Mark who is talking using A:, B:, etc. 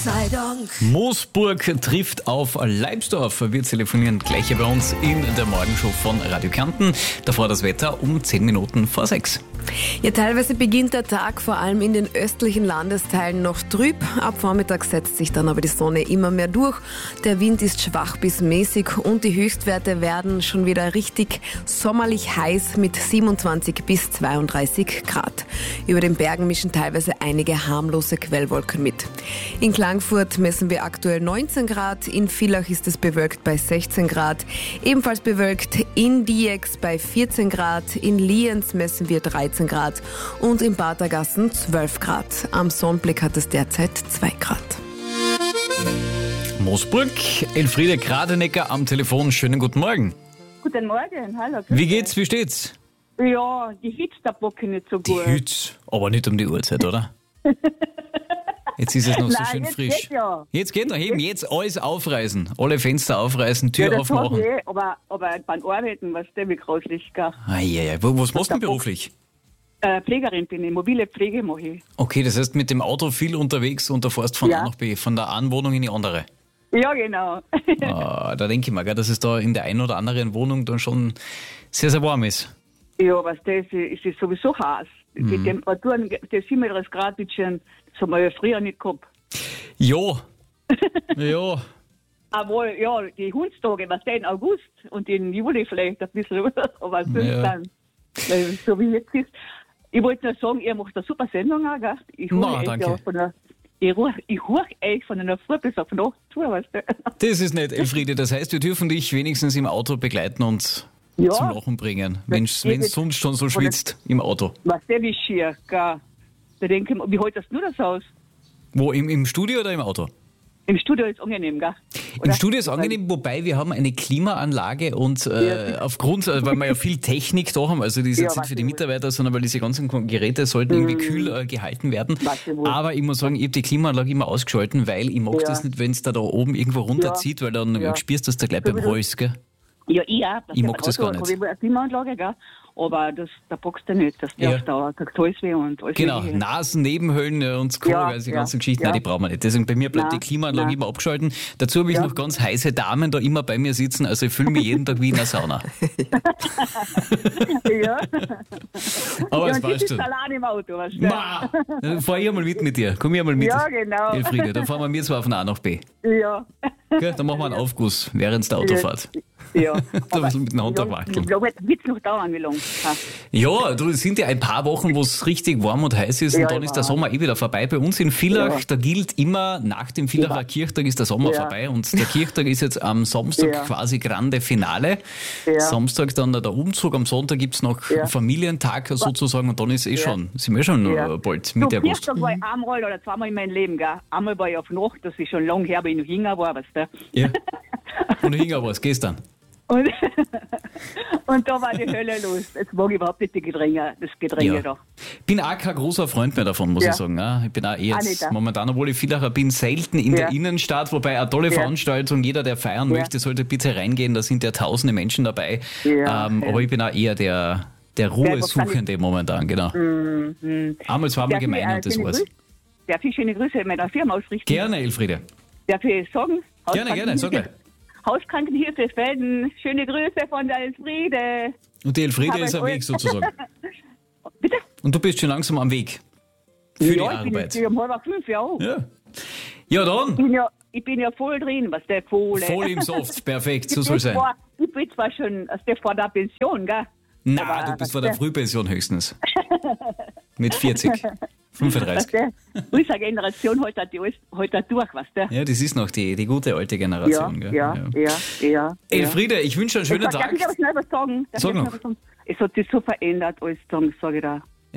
A: sei Dank.
B: Moosburg trifft auf Leibsdorf. Wir telefonieren gleich hier bei uns in der Morgenshow von Radio Kärnten. Davor das Wetter um 10 Minuten vor 6.
C: Ja, teilweise beginnt der Tag vor allem in den östlichen Landesteilen noch trüb. Ab Vormittag setzt sich dann aber die Sonne immer mehr durch. Der Wind ist schwach bis mäßig und die Höchstwerte werden schon wieder richtig sommerlich heiß mit 27 bis 32 Grad. Über den Bergen mischen teilweise einige harmlose Quellwolken mit. In Klagenfurt messen wir aktuell 19 Grad, in Villach ist es bewölkt bei 16 Grad, ebenfalls bewölkt in Diex bei 14 Grad, in Lienz messen wir 13 Grad und in Badergassen 12 Grad. Am Sonnenblick hat es derzeit 2 Grad.
B: Moosburg, Elfriede Gradenecker am Telefon. Schönen guten Morgen.
D: Guten Morgen, hallo.
B: Wie geht's, wie steht's?
D: Ja, die Hitze der Bocke nicht so
B: Die
D: gut.
B: Hitze, aber nicht um die Uhrzeit, oder? Jetzt ist es noch so
D: Nein,
B: schön
D: jetzt
B: frisch.
D: geht ja.
B: Jetzt geht noch eben, jetzt alles aufreißen. Alle Fenster aufreißen, Tür
D: Ja, das sag
B: aufmachen.
D: ich, aber beim Arbeiten, was der wie grauslich, gell?
B: Eieiei. Was machst du denn beruflich?
D: Pflegerin bin ich, mobile Pflege mache ich.
B: Okay, das heißt mit dem Auto viel unterwegs und da fährst von
D: Ja.
B: A nach B, von der einen Wohnung in die andere.
D: Ja, genau.
B: Da denke ich mal, gell, dass es da in der einen oder anderen Wohnung dann schon sehr, sehr warm ist.
D: Ja, was das ist, ist sowieso heiß. Die Temperaturen, das 37 Grad, das haben wir ja früher nicht gehabt.
B: Ja. Ja.
D: Aber ja, die Hundstage, was der in August und in Juli vielleicht ein bisschen, aber sonst
B: Ja.
D: dann, weil so wie jetzt ist. Ich wollte nur sagen, ihr macht eine super Sendung auch, gell? Ich
B: Na,
D: euch
B: danke.
D: ja ich höre euch von einer Früh bis auf Nacht zu, weißt du?
B: Das ist nett, Elfriede. Das heißt, wir dürfen dich wenigstens im Auto begleiten und
D: Ja.
B: zum Lachen bringen, wenn es
D: geht
B: sonst schon so
D: von der-
B: schwitzt im Auto.
D: Was der wie schier, gell? Da denke ich, wie haltest du das aus?
B: Wo, im Studio oder im Auto?
D: Im Studio ist es angenehm, gell?
B: Im
D: Oder?
B: Studio ist angenehm, wobei wir haben eine Klimaanlage und aufgrund, weil wir ja viel Technik da haben, also die ist
D: Ja,
B: jetzt nicht
D: weiß
B: für die
D: ich wohl.
B: Mitarbeiter, sondern weil diese ganzen Geräte sollten irgendwie kühl gehalten werden.
D: Weiß ich wohl.
B: Aber ich muss sagen, ich habe die Klimaanlage immer ausgeschalten, weil ich mag
D: Ja.
B: das nicht, wenn es da oben irgendwo runterzieht, weil dann
D: Ja.
B: spürst du das da gleich beim
D: Sowieso.
B: Hals, gell?
D: Ja, ich auch.
B: Ich mag das gar nicht.
D: Ich habe eine Klimaanlage, gell? Aber da packst du nicht. Das
B: Ja.
D: darf da kriegst Hals weh und alles.
B: Genau,
D: Mögliche.
B: Nasen, Nebenhöhlen und Co.,
D: Ja,
B: also die
D: ja,
B: ganzen Geschichten,
D: ja.
B: nein, die brauchen wir nicht. Deswegen bei mir bleibt
D: Nein,
B: die Klimaanlage
D: nein.
B: immer abgeschalten. Dazu habe ich
D: Ja.
B: noch ganz heiße Damen da immer bei mir sitzen, also ich fühle mich jeden Tag wie in einer Sauna.
D: Ja.
B: Aber
D: Ja,
B: es
D: und du
B: passt
D: bist
B: schon.
D: allein im Auto, weißt du?
B: Ma, dann fahr ich einmal mit dir. Komm ich einmal mit.
D: Ja, genau.
B: Elfriede, dann fahren wir zwar von A nach B.
D: Ja.
B: Gell? Dann machen wir einen Aufguss während der Autofahrt.
D: Ja.
B: Da ein bisschen mit den Hand wackeln.
D: Wie lange wird es noch dauern, wie lange?
B: Ja, du, es sind ja ein paar Wochen, wo es richtig warm und heiß ist und
D: Ja,
B: dann ist der
D: ja.
B: Sommer eh wieder vorbei. Bei uns in Villach,
D: Ja.
B: da gilt immer, nach dem Villacher
D: Ja.
B: Kirchtag ist der Sommer
D: Ja.
B: vorbei und der Kirchtag ist jetzt am Samstag
D: Ja.
B: quasi Grande Finale.
D: Ja.
B: Samstag dann der Umzug, am Sonntag gibt's noch
D: Ja.
B: Familientag sozusagen und dann ist sind wir schon
D: Ja.
B: bald
D: Du,
B: Mitte August.
D: Kirchtag war ich einmal oder zweimal in meinem Leben, gell? Einmal war ich auf Nacht, das ist schon lange her, weil ich noch jünger war, weißt du?
B: Ja. Und hinga was, gestern.
D: Und, und da war die Hölle los. Jetzt mag ich überhaupt nicht das Gedränge da.
B: Bin auch kein großer Freund mehr davon, muss
D: Ja.
B: ich sagen. Ja, ich bin auch eher
D: Auch
B: jetzt
D: nicht, ja.
B: momentan, obwohl ich Villacher bin, selten in der
D: Ja.
B: Innenstadt, wobei eine tolle
D: Ja.
B: Veranstaltung, jeder, der feiern
D: Ja.
B: möchte, sollte bitte reingehen, da sind ja tausende Menschen dabei.
D: Ja, ja.
B: Aber ich bin auch eher der Ruhesuchende momentan, genau. Einmal, zweimal
D: Darf ich,
B: gemein und das
D: schöne
B: war's.
D: Grüße- Darf ich schöne Grüße in meiner Firma ausrichten?
B: Gerne, Elfriede.
D: Darf ich sagen?
B: Gerne, sag mal.
D: Hauskrankenhilfe Felden, schöne Grüße von der Elfriede.
B: Und die Elfriede
D: Aber
B: ist am
D: ich-
B: Weg sozusagen.
D: Bitte?
B: Und du bist schon langsam am Weg für die
D: Ja, ich bin
B: Arbeit.
D: jetzt um 4:30 ja auch.
B: Ja, dann,
D: Ich bin ja voll drin, was der voll.
B: voll im Soft, perfekt, so soll sein.
D: Ich bin zwar schon vor der Pension, gell?
B: Na,
D: Aber
B: du bist vor
D: was
B: der Frühpension höchstens. Mit 40, 35.
D: Unsere Generation hält da durch, weißt du?
B: Ja, das ist noch die gute alte Generation. Gell?
D: Ja.
B: Elfriede, ich wünsche einen schönen
D: Darf
B: Tag.
D: ich aber schnell was sagen?
B: Sag noch.
D: Es hat sich so verändert, alles sagen, sage ich da.